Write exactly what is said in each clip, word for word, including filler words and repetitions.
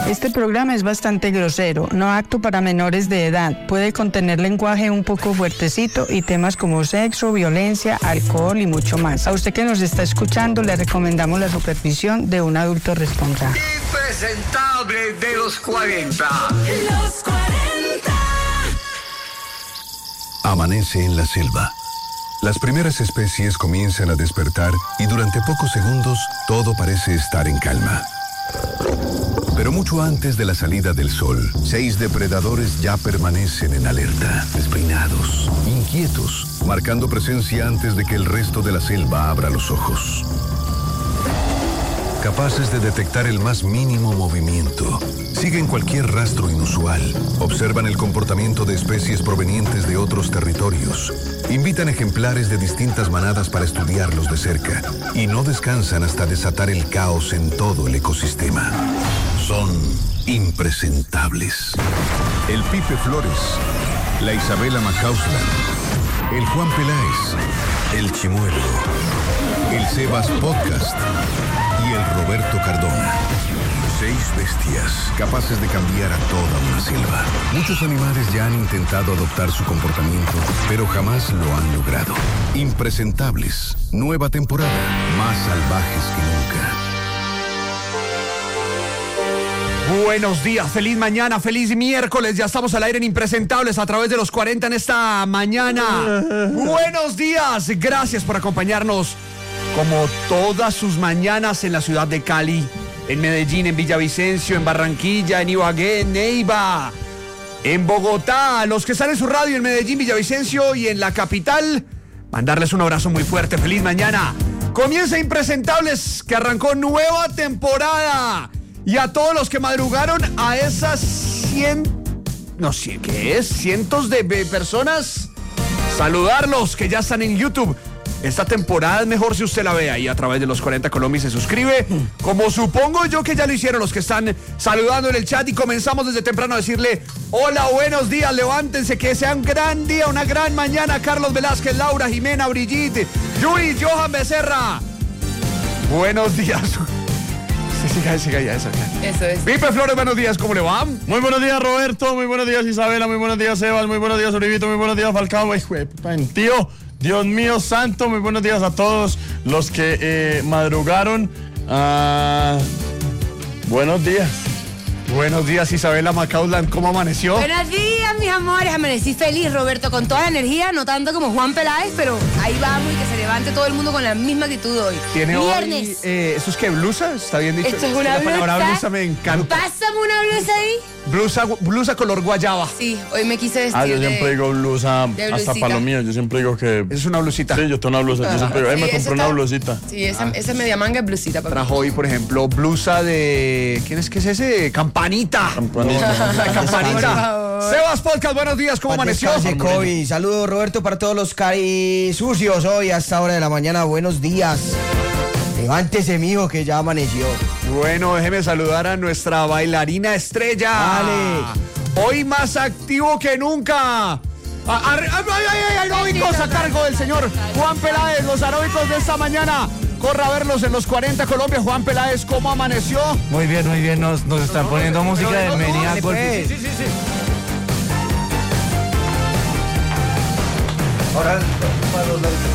Este programa es bastante grosero, no apto para menores de edad. Puede contener lenguaje un poco fuertecito y temas como sexo, violencia, alcohol y mucho más. A usted que nos está escuchando le recomendamos la supervisión de un adulto responsable. Impresentable de los cuarenta. Los cuarenta. Amanece en la selva. Las primeras especies comienzan a despertar y durante pocos segundos todo parece estar en calma. Pero mucho antes de la salida del sol, seis depredadores ya permanecen en alerta, despeinados, inquietos, marcando presencia antes de que el resto de la selva abra los ojos. Capaces de detectar el más mínimo movimiento, siguen cualquier rastro inusual, observan el comportamiento de especies provenientes de otros territorios, invitan ejemplares de distintas manadas para estudiarlos de cerca y no descansan hasta desatar el caos en todo el ecosistema. Son impresentables. El Pipe Flores, la Isabela Macausland, el Juan Peláez, el Chimuelo, el Sebas Podcast y el Roberto Cardona. Seis bestias capaces de cambiar a toda una selva. Muchos animales ya han intentado adoptar su comportamiento, pero jamás lo han logrado. Impresentables. Nueva temporada. Más salvajes que nunca. Buenos días, feliz mañana, feliz miércoles. Ya estamos al aire en Impresentables a través de los cuarenta en esta mañana. Buenos días, gracias por acompañarnos como todas sus mañanas en la ciudad de Cali, en Medellín, en Villavicencio, en Barranquilla, en Ibagué, en Neiva, en Bogotá, los que están en su radio en Medellín, Villavicencio y en la capital, mandarles un abrazo muy fuerte. Feliz mañana. Comienza Impresentables, que arrancó nueva temporada. Y a todos los que madrugaron, a esas cien, no sé qué es, cientos de personas, saludarlos que ya están en YouTube. Esta temporada es mejor si usted la ve ahí a través de los cuarenta Colombia y se suscribe, como supongo yo que ya lo hicieron los que están saludando en el chat. Y comenzamos desde temprano a decirle hola, buenos días, levántense, que sea un gran día, una gran mañana. Carlos Velázquez, Laura, Jimena, Brigitte, Yuri, Johan Becerra. Buenos días. Siga, siga ya, eso. Eso es. Pipe Flores, buenos días, ¿cómo le va? Muy buenos días, Roberto, muy buenos días, Isabela, muy buenos días, Sebas, muy buenos días, Uribito, muy buenos días, Falcao, tío, Dios mío santo, muy buenos días a todos los que eh, madrugaron. Uh, buenos días. Buenos días, Isabela Macausland, ¿cómo amaneció? Buenos días, mis amores. Amanecí feliz, Roberto, con toda la energía, no tanto como Juan Peláez, pero ahí vamos y que se levante todo el mundo con la misma actitud hoy. ¿Tiene Viernes. hoy, eh, ¿eso es qué, blusa? ¿Está bien dicho? Esto es una La palabra blusa. blusa me encanta. Pásame una blusa ahí. Blusa, blusa color guayaba. Sí, hoy me quise vestir Ah, yo de- siempre digo blusa, de hasta blusita. para lo mío, yo siempre digo que... Es una blusita. Sí, yo tengo una blusa, yo siempre digo, eh, Sí, me eso compré una está- blusita. Sí, esa, esa media manga es blusita, papá. Trajo hoy, por ejemplo, blusa de... ¿Quién es que es ese? Campanita. Campanita. La Por campanita. favor. Sebas Podcast, buenos días, ¿cómo amaneció? Descanse, Kobe. Saludos, Roberto, para todos los cari sucios hoy a esta hora de la mañana. Buenos días. Levántese, mijo, que ya amaneció. Bueno, déjeme saludar a nuestra bailarina estrella. Dale. Hoy más activo que nunca. A- ar- ay, ay, ay, aeróbicos a cargo del señor Juan Peláez. Los aeróbicos de esta mañana. Corra a verlos en los cuarenta Colombia. Juan Peláez, ¿cómo amaneció? Muy bien, muy bien, nos, nos están poniendo música de Menia dale, Golpe. pues. Sí, sí, sí. Ahora, para los lados.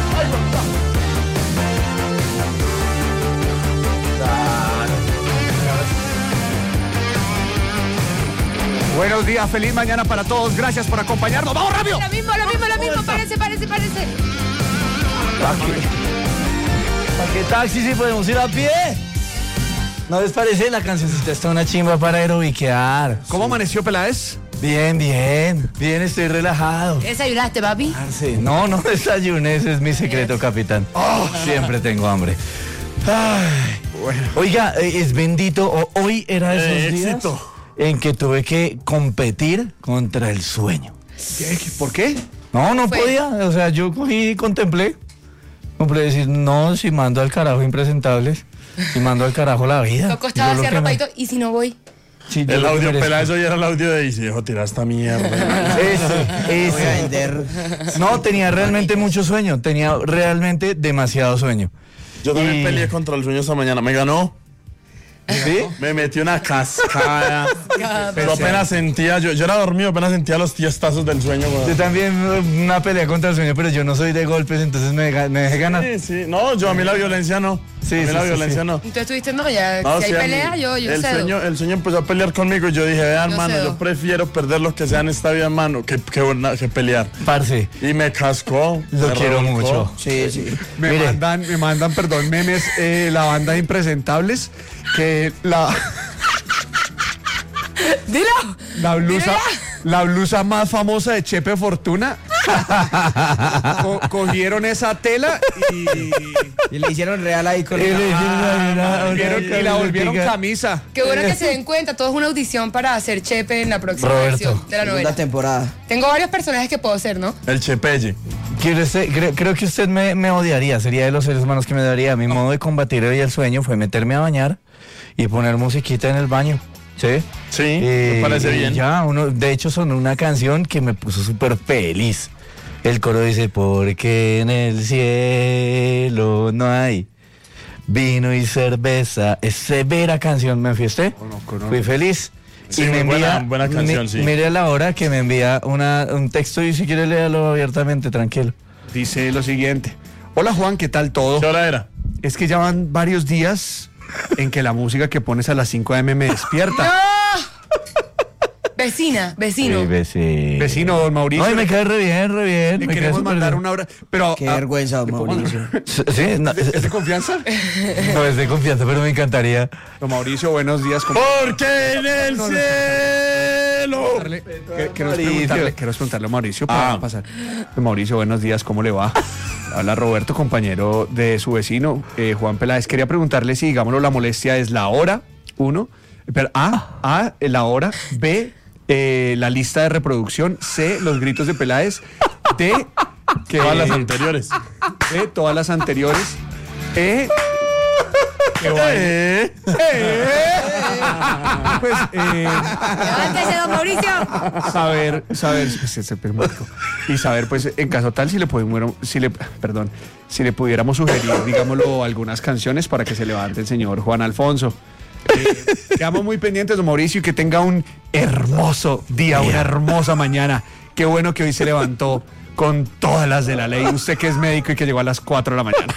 Buenos días, feliz mañana para todos. Gracias por acompañarnos. ¡Vamos rápido! Lo mismo, lo mismo, lo mismo. Parece, parece, parece. ¿Para qué taxi si podemos ir a pie? ¿No les parece? La cancioncita está una chimba para aerobiquear. ¿Cómo amaneció Peláez? Bien, bien, bien, estoy relajado. ¿Qué desayunaste, papi? Parce, no, no desayuné, ese es mi secreto, capitán. Siempre tengo hambre. Ay. Oiga, eh, es bendito, o- hoy era de esos Eh, días éxito. en que tuve que competir contra el sueño. ¿Qué? ¿Qué? ¿Por qué? No, no Fue. podía, o sea, yo cogí y contemplé. Compré decir, no, si mando al carajo Impresentables, si mando al carajo la vida. Coco estaba Yo lo así que me- arropadito. ¿Y si no voy? Sí, yo El lo que audio, merezco. Peláez, hoy era el audio de Isi, dijo, tira esta mierda. Ese, Voy a ese. vender. No, tenía realmente mucho sueño, tenía realmente demasiado sueño. Yo también Y- peleé contra el sueño esta mañana, me ganó. ¿Sí? Me metí una cascada. Yo apenas sentía, yo, yo era dormido, apenas sentía los tiestazos del sueño. Yo Güey. también una pelea contra el sueño, pero yo no soy de golpes, entonces me, ga- me dejé ganar. Sí, sí. No, yo a mí la violencia no. Sí, a mí sí, la sí, violencia sí. no. Entonces tú dijiste, no, ya, No, si hay sí, a mí- pelea, yo, yo el cedo. sueño, el sueño empezó a pelear conmigo y yo dije, vea, Yo hermano, cedo. yo prefiero perder lo que sea en esta vida, hermano, que, que, que pelear. Parce, Y me cascó. lo me quiero revolcó. mucho. Sí, sí. Me Mire. mandan, me mandan, perdón, memes, eh, la banda de Impresentables, que la, Dilo. la blusa, Dilo la blusa más famosa de Chepe Fortuna, co- cogieron esa tela y, Y le hicieron real ahí con Y le hicieron Ah, una- volvieron- una y la volvieron camisetica. camisa. Qué bueno que se den cuenta, todo es una audición para hacer Chepe en la próxima Roberto. versión de la segunda novela. temporada. Tengo varios personajes que puedo ser, ¿no? El Chepelle. Quiero ser- creo, creo que usted me, me odiaría, sería de los seres humanos que me odiaría. Mi modo de combatir hoy el sueño fue meterme a bañar y poner musiquita en el baño. ¿Sí? Sí, Eh, me parece y bien. Ya, uno, de hecho sonó una canción que me puso súper feliz. El coro dice, porque en el cielo no hay vino y cerveza. Es severa canción, me enfiesté. Fui feliz. Sí, y me muy envía, buena- buena canción, mi- sí. Mire la hora que me envía una, un texto y si quiere léalo abiertamente, tranquilo. Dice lo siguiente. Hola Juan, ¿qué tal todo? ¿Qué hora era? Es que ya van varios días en que la música que pones a las cinco de la mañana me despierta. ¡No! Vecina, vecino. Sí, vecino. Vecino, don Mauricio. Ay, me cae re bien, re bien. Le me cae queremos súper mandar bien. una hora. Pero, Qué ah, vergüenza, ¿le puedo Mauricio. mandar- Sí, no, ¿Es de confianza? no es de confianza, pero me encantaría. Don Mauricio, buenos días. ¿cómo- Porque en el cielo. Preguntarle- que- Queremos Mauricio. preguntarle, queremos preguntarle a Mauricio para Ah. pasar. Don Mauricio, buenos días, ¿cómo le va? Habla Roberto, compañero de su vecino, eh, Juan Peláez. Quería preguntarle si, digámoslo, la molestia es la hora, uno, pero A, A, la hora, B, eh, la lista de reproducción, C, los gritos de Peláez, D, que Todas las anteriores. D, todas las anteriores, E, que baile. Eh. Pues, eh, Levántese, don Mauricio. saber, saber, pues, ese permitico. Y saber, pues, en caso tal, si le pudiéramos, si le, perdón, si le pudiéramos sugerir, digámoslo, algunas canciones para que se levante el señor Juan Alfonso. Eh, quedamos muy pendientes, don Mauricio, y que tenga un hermoso día, una hermosa mañana. Qué bueno que hoy se levantó con todas las de la ley. Usted que es médico y que llegó a las cuatro de la mañana.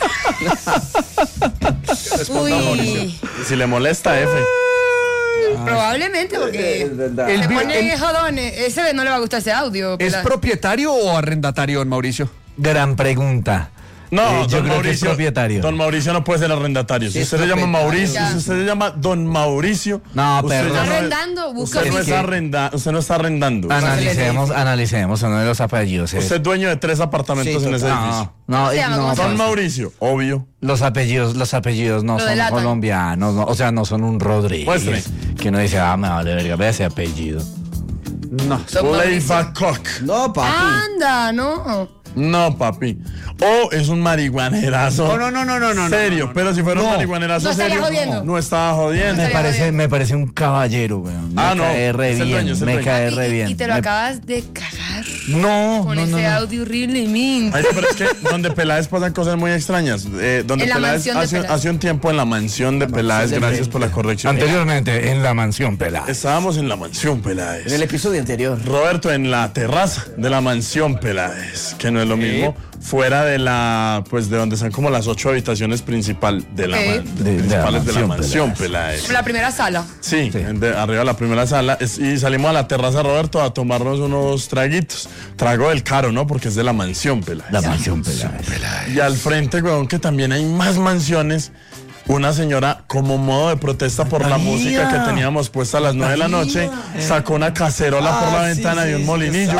Responda, Mauricio. Uy, Si le molesta, F. probablemente porque Es verdad. El se vi- pone el- jodón. Ese no le va a gustar ese audio. ¿Es Peláez. propietario o arrendatario, don Mauricio? Gran pregunta. No, Eh, yo don creo que es Mauricio, propietario. Don Mauricio no puede ser arrendatario. Si Sí, usted es se llama propietario. Mauricio, Ya. si usted se llama Don Mauricio, No, usted perdón. ya no es- Arrendando, busca usted no Es es que- arrenda, usted no está arrendando. Analicemos, analicemos uno de los apellidos. Usted es dueño de tres apartamentos Sí, en ese total. edificio. No, no, ¿Cómo se llama? no, ¿Cómo se Don llama? Mauricio, obvio. los apellidos, los apellidos no Lo son delatan. colombianos, no, o sea, no son un Rodríguez. Muestre. Que uno dice, ah, me vale verga, vea ese apellido. No. Don Mauricio. Leifa Cock. No, papi. Anda, no. No, papi. O es un marihuanerazo. No, no, no, no, no, no, Serio, no, no. pero si fuera un No. marihuanerazo No estaría serio, jodiendo. no estaba jodiendo. Me estaría parece, jodiendo. me parece un caballero, weón. Me Ah, no, cae re es el bien, dueño, es el me dueño. cae Y- re y- bien. Y te lo Me- acabas de cagar No, con no, no, ese no. audio horrible, mint. Ay, pero es que donde Peláez pasan cosas muy extrañas. Eh, donde En la Peláez mansión de hace, Peláez. hace un tiempo en la mansión de Peláez, de gracias Peláez. por la corrección. Anteriormente, en la mansión Peláez. Estábamos en la mansión Peláez. En el episodio anterior. Roberto, en la terraza de la mansión Peláez, que no es lo mismo, fuera de la, pues de donde están como las ocho habitaciones principal de la, Ok. man- De- de la principales de la mansión mansión Peláez. La primera sala. Sí, de arriba de la primera sala es- y salimos a la terraza, Roberto, a tomarnos unos traguitos. Trago del caro, ¿no? Porque es de la mansión Peláez. La mansión Peláez. Y al frente, weón, que también hay más mansiones. Una señora, como modo de protesta por la música que teníamos puesta a las nueve de la noche, sacó una cacerola por la ventana y un molinillo.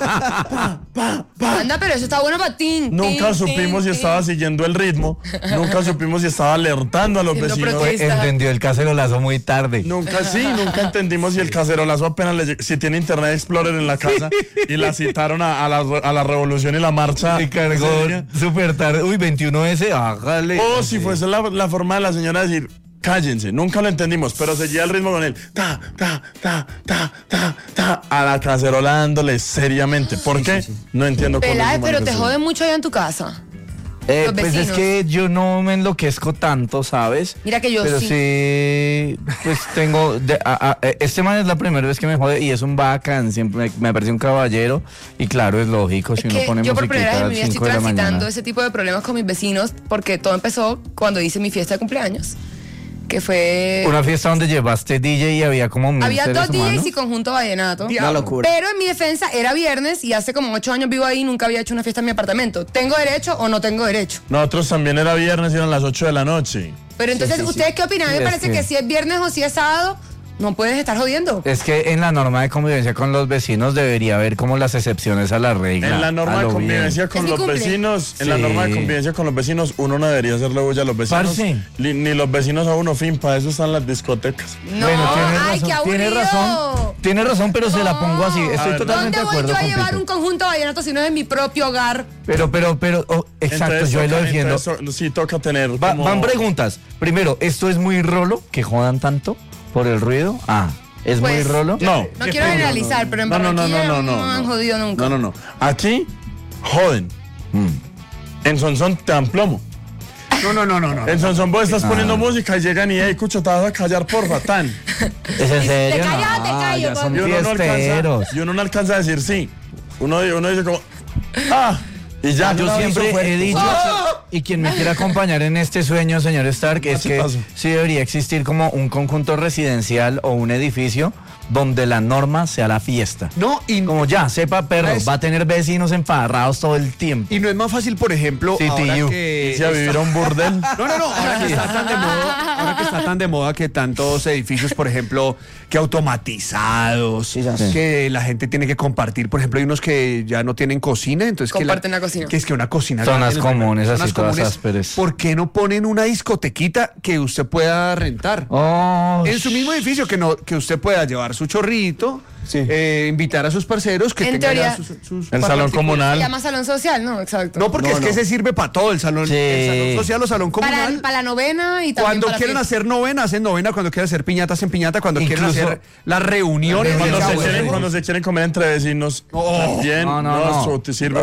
Anda, pero eso está bueno para ti. Nunca supimos si estaba siguiendo el ritmo. Nunca supimos si estaba alertando a los Haciendo vecinos. protesta. Entendió el cacerolazo muy tarde. Nunca, sí, nunca entendimos si el cacerolazo apenas le lleg- si tiene Internet Explorer en la casa y la citaron a, a la, a la revolución y la marcha. Se cargó ese día. súper tarde. Uy, veintiuno ese, hágale. O si fuese la, la forma de la señora de decir, cállense, nunca lo entendimos, pero seguía el ritmo con él. Ta, ta, ta, ta, ta, ta, a la cacerola dándole seriamente. ¿Por qué? No entiendo cuál es Peláez, su pero te manifestación. jode mucho allá en tu casa. Eh, Los pues vecinos. es que yo no me enloquezco tanto, ¿sabes? Mira que yo Pero sí. sí, pues tengo... de- a- a- este man es la primera vez que me jode y es un bacán, siempre me, me parece un caballero y claro, es lógico, Es si uno que pone yo por primera vez musiquita en a mi las vida estoy cinco de la transitando mañana. ese tipo de problemas con mis vecinos porque todo empezó cuando hice mi fiesta de cumpleaños, que fue... Una fiesta donde llevaste D J y había como mil Había seres dos D Js humanos. y conjunto vallenato. Una locura. Pero en mi defensa era viernes y hace como ocho años vivo ahí y nunca había hecho una fiesta en mi apartamento. ¿Tengo derecho o no tengo derecho? Nosotros también era viernes y eran las ocho de la noche. Pero entonces, sí, sí. ¿ustedes qué opinan? A mí Sí, me es parece que- que si es viernes o si es sábado, no puedes estar jodiendo. Es que en la norma de convivencia con los vecinos debería haber como las excepciones a la regla. En la norma a de lo convivencia bien. con Es mi los cumple. vecinos, en la Sí. norma de convivencia con los vecinos, uno no debería hacerle bulla a los vecinos. Parce. Ni, ni los vecinos a uno, fin, para eso están las discotecas. No, Bueno, tienes ay, razón, qué aburrido. tienes razón, tienes razón, pero se la pongo así. Estoy ver, totalmente ¿Dónde de voy acuerdo yo a con llevar Pipe. un conjunto vallenato si no es en mi propio hogar? Pero, pero, pero, oh, exacto, Entonces yo ahí lo toca- defiendo. entonces to- sí, toca tener. Va- como- Van preguntas. Primero, ¿esto es muy rolo? ¿Que jodan tanto por el ruido? Ah, ¿es muy Pues, rolo? No. No quiero generalizar, pero en No, no, no, Barranquilla no, no, no, no, han no. jodido nunca. No, no, no. Aquí, joden. Mm. En Sonsón te dan plomo. No, no, no, no, no. En Sonsón vos estás Ah. poniendo música y llegan y, hey, Cucho, te vas a callar, porfa, tan. ¿Es en serio? callas o te No, callo, ya son Y uno, no fiesteros. alcanza, y uno no alcanza a decir sí. Uno, uno dice como, ah, y ya. Yo siempre he dicho, y quien me quiera acompañar en este sueño, señor Stark, es que Machetazo. sí debería existir como un conjunto residencial o un edificio donde la norma sea la fiesta. No, y, Como ya, sepa perro, Es- va a tener vecinos emparrados todo el tiempo. y no es más fácil, por ejemplo, Sí, ahora tío. que... Si a vivir a un burdel. No, no, no, ahora que está tan de moda, ahora que está tan de moda que tantos edificios, por ejemplo, que automatizados, Sí, sí. que la gente tiene que compartir, por ejemplo, hay unos que ya no tienen cocina, entonces que Comparten la cocina. Que es que una cocina Zonas grande, comunes, zonas así todas comunes, ásperes. ¿por qué no ponen una discotequita que usted pueda rentar? Oh, En su mismo edificio, que no que usted pueda llevar su chorrito, Sí. eh, invitar a sus parceros, que En tengan teoría- sus, sus El salón parlanticos. comunal. Se llama salón social, ¿no? Exacto. No, porque No, es que no. se sirve para todo, el salón, Sí. el salón social o salón para, comunal. para la novena y también Cuando para la quieren fiesta. hacer novena, hacen novena. Cuando quieren hacer piñata, hacen piñata. Cuando quieren Incluso- hacer las reuniones. Cuando del se, abuelo. quieren, cuando se quieren comer entre vecinos, también No, no, no, no. eso te sirve